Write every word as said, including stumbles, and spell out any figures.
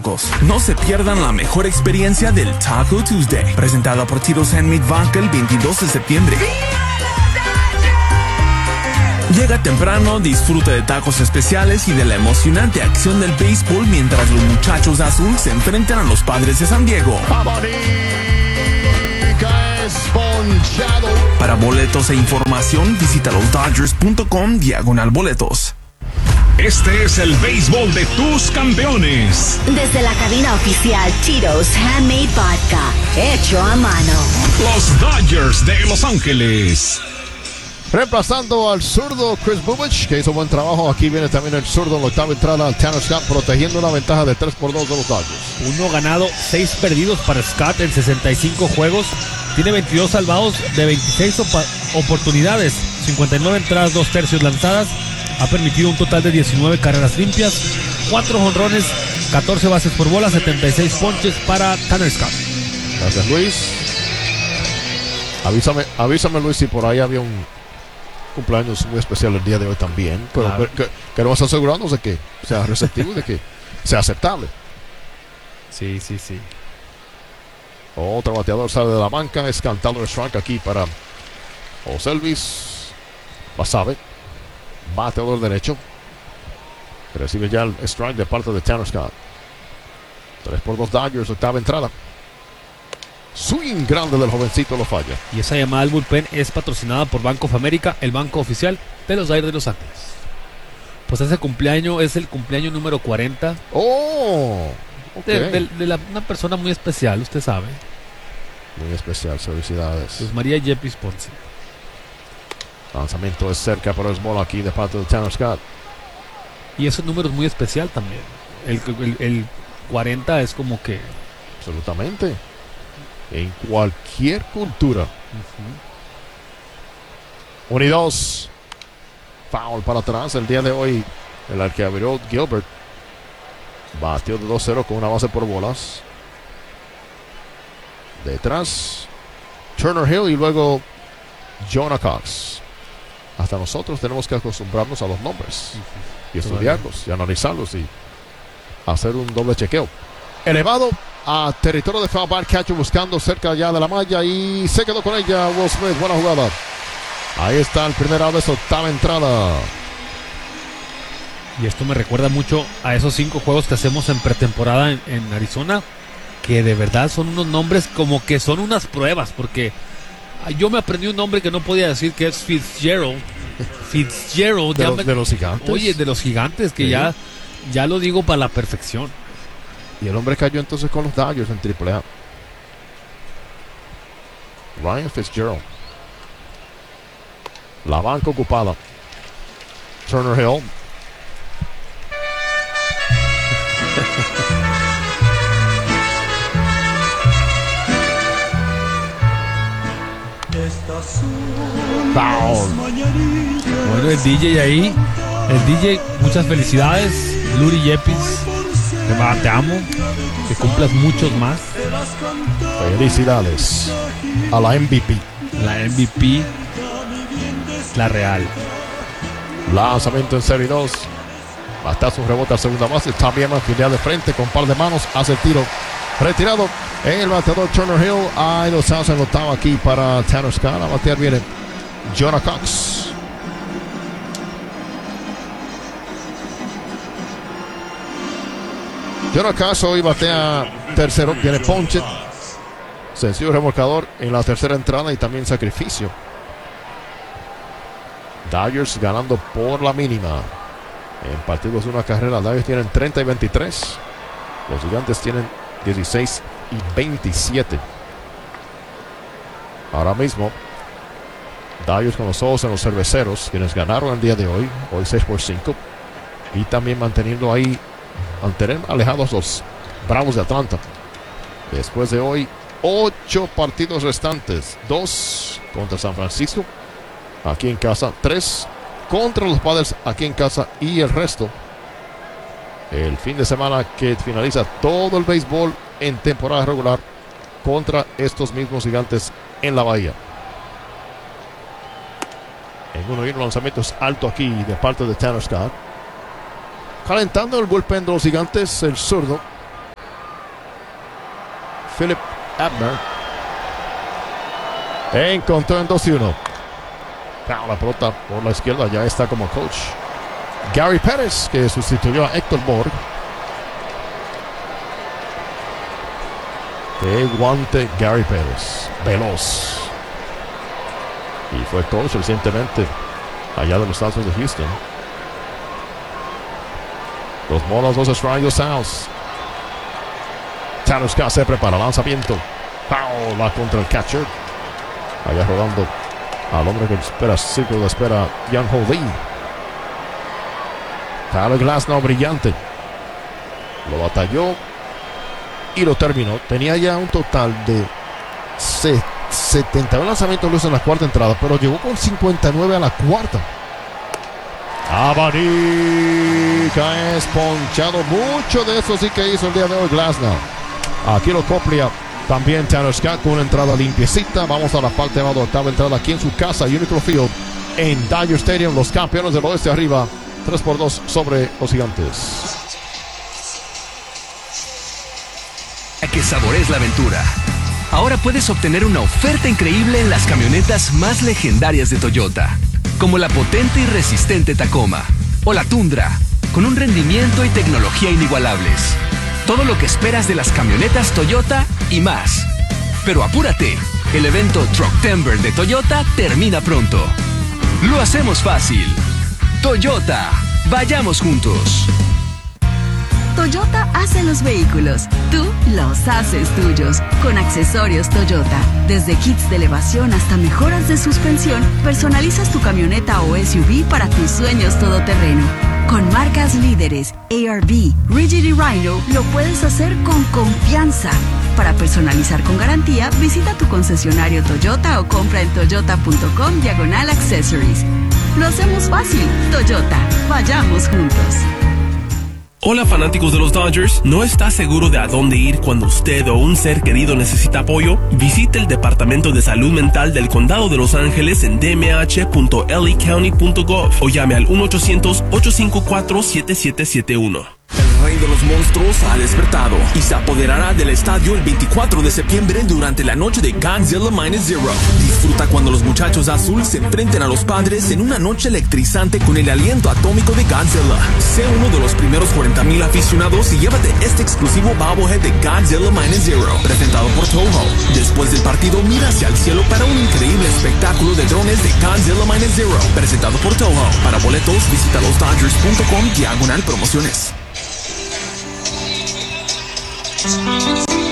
tacos. No se pierdan la mejor experiencia del Taco Tuesday, presentada por Tito's Handmade Vodka el veintidós de septiembre. Llega temprano, disfruta de tacos especiales y de la emocionante acción del béisbol mientras los muchachos de azul se enfrentan a los Padres de San Diego. Para boletos e información, visita los dodgers punto com diagonal boletos. Este es el béisbol de tus campeones. Desde la cabina oficial Tito's Handmade Vodka, hecho a mano. Los Dodgers de Los Ángeles. Reemplazando al zurdo Chris Bubich, que hizo buen trabajo. Aquí viene también el zurdo en la octava entrada, Tanner Scott, protegiendo una ventaja de tres por dos de los Dodgers. Uno ganado, seis perdidos para Scott en sesenta y cinco juegos. Tiene veintidós salvados de veintiséis opa- oportunidades, cincuenta y nueve entradas, dos tercios lanzadas. Ha permitido un total de diecinueve carreras limpias, cuatro jonrones, catorce bases por bola, setenta y seis ponches para Tanner Scott. Gracias, Luis. Avísame, avísame, Luis, si por ahí había un cumpleaños muy especial el día de hoy también. Pero Claro. que, queremos asegurarnos de que sea receptivo y de que sea aceptable. Sí, sí, sí. Otro bateador sale de la banca. Es Cantalo Strike aquí para Oselvis. Basabe, bateador derecho. Recibe ya el strike de parte de Tanner Scott. tres por dos Dodgers, octava entrada. Swing grande del jovencito, lo falla. Y esa llamada al bullpen es patrocinada por Bank of America, el banco oficial de los Dodgers de Los Ángeles. Pues ese cumpleaños es el cumpleaños número cuarenta. Oh, okay. de, de, de la, una persona muy especial, usted sabe. Muy especial, felicidades. Luz María Yepis Ponce. Lanzamiento es cerca, pero es bola aquí de parte de Tanner Scott. Y ese número es muy especial también. El, el, el cuarenta es como que... Absolutamente. En cualquier cultura. Uh-huh. uno y dos. Foul para atrás. El día de hoy, el arqueaviró Gilbert batió de dos cero con una base por bolas. Detrás, Turner Hill y luego Jonah Cox. Hasta nosotros tenemos que acostumbrarnos a los nombres y estudiarlos y analizarlos y hacer un doble chequeo. Elevado a territorio de foul, back catcher buscando cerca ya de la malla y se quedó con ella Will Smith. Buena jugada. Ahí está el primer out de esa octava entrada. Y esto me recuerda mucho a esos cinco juegos que hacemos en pretemporada en, en Arizona, que de verdad son unos nombres como que son unas pruebas, porque yo me aprendí un nombre que no podía decir, que es Fitzgerald. Fitzgerald. De, ya los, me, de los gigantes. Oye, de los gigantes, que Sí. ya, ya lo digo para la perfección. Y el hombre cayó entonces con los Dodgers en triple A. Ryan Fitzgerald. La banca ocupada. Turner Hill. Foul. Bueno, el D J ahí, el D J, muchas felicidades, Luri Yepis, te, va, te amo, que cumplas muchos más. Felicidades a la M V P. La M V P, la real. Lanzamiento en serie dos. Batazo, un rebote a segunda base. También filial de frente con par de manos. Hace el tiro retirado. El bateador Turner Hill. Hay dos outs en octava aquí para Tanner Scott. A batear viene Jonah Cox. Jonah Cox hoy batea tercero. Tiene ponche. Sencillo remolcador en la tercera entrada y también sacrificio. Dodgers ganando por la mínima. En partidos de una carrera, Dodgers tienen treinta y veintitrés. Los Gigantes tienen dieciséis y veintisiete. Ahora mismo, Dodgers con los ojos en los cerveceros, quienes ganaron el día de hoy, hoy seis por cinco. Y también manteniendo ahí, mantener alejados los Bravos de Atlanta. Después de hoy, ocho partidos restantes. Dos contra San Francisco, aquí en casa. Tres contra los Padres, aquí en casa. Y el resto, el fin de semana que finaliza todo el béisbol en temporada regular contra estos mismos Gigantes en la Bahía. En uno y uno lanzamientos alto aquí de parte de Tanner Scott. Calentando el bullpen de los Gigantes, el zurdo Philip Abner. Encontró en dos y uno. La pelota por la izquierda, ya está como coach Gary Pérez, que sustituyó a Héctor Borg. Qué guante Gary Pérez, veloz. Y fue coach recientemente allá de los Astros de Houston. Los monos, dos strikes, dos outs. Tanner Scott se prepara, lanzamiento. Foul, la contra el catcher. Allá rodando al hombre que espera, círculo de espera, Young Ho Lee. Tyler Glasnow brillante. Lo batalló y lo terminó. Tenía ya un total de setenta y uno lanzamientos luz en la cuarta entrada, pero llegó con cincuenta y nueve a la cuarta. Abanica es ponchado. Mucho de eso sí que hizo el día de hoy Glasnow. Aquí lo copia también Tanner Scott con una entrada limpiecita. Vamos a la parte de la octava entrada aquí en su casa, Unicro Field, en Dodger Stadium. Los campeones del oeste arriba, tres por dos sobre los Gigantes. Que saborees la aventura. Ahora puedes obtener una oferta increíble en las camionetas más legendarias de Toyota, como la potente y resistente Tacoma o la Tundra, con un rendimiento y tecnología inigualables. Todo lo que esperas de las camionetas Toyota y más. Pero apúrate, el evento Trucktember de Toyota termina pronto. Lo hacemos fácil. Toyota, vayamos juntos. Toyota hace los vehículos, tú los haces tuyos. Con accesorios Toyota, desde kits de elevación hasta mejoras de suspensión, personalizas tu camioneta o S U V para tus sueños todoterreno. Con marcas líderes, A R V, Rigid y Rhino, lo puedes hacer con confianza. Para personalizar con garantía, visita tu concesionario Toyota o compra en toyota.com diagonal accessories. Lo hacemos fácil. Toyota, vayamos juntos. Hola fanáticos de los Dodgers, ¿no está seguro de a dónde ir cuando usted o un ser querido necesita apoyo? Visite el Departamento de Salud Mental del Condado de Los Ángeles en d m h punto l a county punto gov o llame al uno ochocientos, ocho cinco cuatro, siete siete siete uno. El rey de los monstruos ha despertado y se apoderará del estadio el veinticuatro de septiembre durante la noche de Godzilla Minus Zero. Disfruta cuando los muchachos azul se enfrenten a los padres en una noche electrizante con el aliento atómico de Godzilla. Sé uno de los primeros cuarenta mil aficionados y llévate este exclusivo bobblehead de Godzilla Minus Zero, presentado por Toho. Después del partido, mira hacia el cielo para un increíble espectáculo de drones de Godzilla Minus Zero, presentado por Toho. Para boletos, visita los dodgers punto com diagonal promociones. Thank you.